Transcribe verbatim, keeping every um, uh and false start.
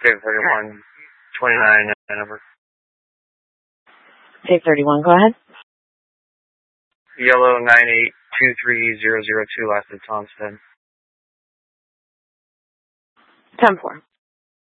Dave thirty-one, twenty-nine, number. Dave thirty-one, go ahead. Yellow nine eight two three zero zero two, last at Thompson. ten four.